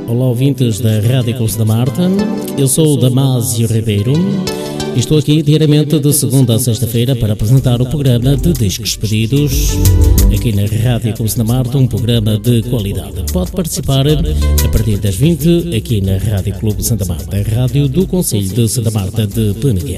Olá, ouvintes da Rádio Clube da Marta. Eu sou o Damásio Ribeiro e estou aqui diariamente de segunda a sexta-feira para apresentar o programa de Discos Pedidos aqui na Rádio Clube da Marta, um programa de qualidade. Pode participar a partir das 20 aqui na Rádio Clube Santa Marta, a rádio do Concelho de Santa Marta de Peneguer.